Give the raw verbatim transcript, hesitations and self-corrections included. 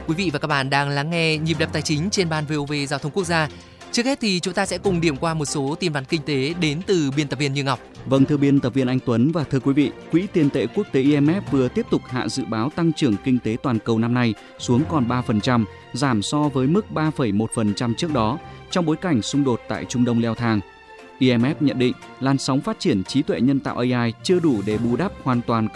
Quý vị và các bạn đang lắng nghe Nhịp đập tài chính trên ban vê o vê Giao thông Quốc gia. Trước hết thì chúng ta sẽ cùng điểm qua một số tin vắn kinh tế đến từ biên tập viên Như Ngọc. Vâng, thưa biên tập viên Anh Tuấn và thưa quý vị, Quỹ tiền tệ quốc tế i em ép vừa tiếp tục hạ dự báo tăng trưởng kinh tế toàn cầu năm nay xuống còn ba phần trăm, giảm so với mức ba phẩy một phần trăm trước đó, trong bối cảnh xung đột tại Trung Đông leo thang. i em ép nhận định làn sóng phát triển trí tuệ nhân tạo a i chưa đủ để bù đắp hoàn toàn